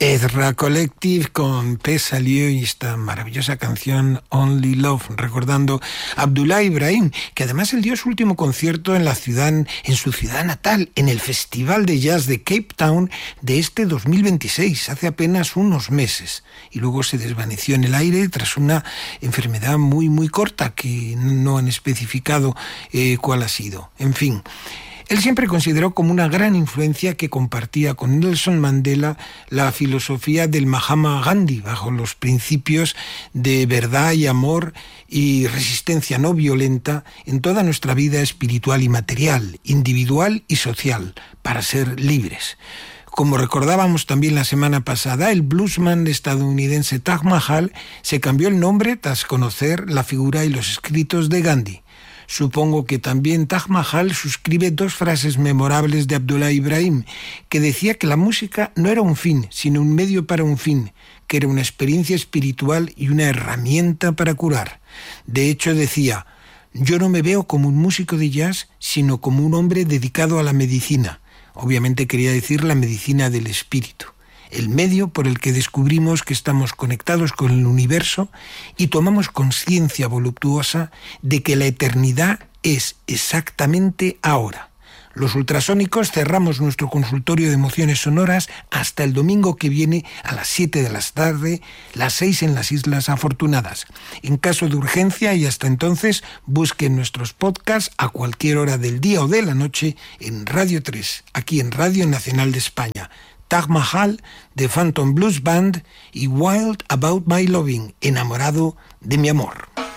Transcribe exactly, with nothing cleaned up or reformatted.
Ezra Collective con Tessa Lieu y esta maravillosa canción Only Love, recordando a Abdullah Ibrahim, que además él dio su último concierto en la ciudad, en su ciudad natal, en el Festival de Jazz de Cape Town de este dos mil veintiséis, hace apenas unos meses, y luego se desvaneció en el aire tras una enfermedad muy muy corta que no han especificado eh, cuál ha sido. En fin, él siempre consideró como una gran influencia que compartía con Nelson Mandela la filosofía del Mahatma Gandhi, bajo los principios de verdad y amor y resistencia no violenta en toda nuestra vida espiritual y material, individual y social, para ser libres. Como recordábamos también la semana pasada, el bluesman estadounidense Taj Mahal se cambió el nombre tras conocer la figura y los escritos de Gandhi. Supongo que también Taj Mahal suscribe dos frases memorables de Abdullah Ibrahim, que decía que la música no era un fin, sino un medio para un fin, que era una experiencia espiritual y una herramienta para curar. De hecho, decía: yo no me veo como un músico de jazz, sino como un hombre dedicado a la medicina. Obviamente quería decir la medicina del espíritu, el medio por el que descubrimos que estamos conectados con el universo y tomamos conciencia voluptuosa de que la eternidad es exactamente ahora. Los ultrasónicos cerramos nuestro consultorio de emociones sonoras hasta el domingo que viene a las siete de la tarde, las seis en las Islas Afortunadas. En caso de urgencia y hasta entonces, busquen nuestros podcasts a cualquier hora del día o de la noche en Radio tres, aquí en Radio Nacional de España. Taj Mahal, de Phantom Blues Band, y Wild About My Loving, enamorado de mi amor.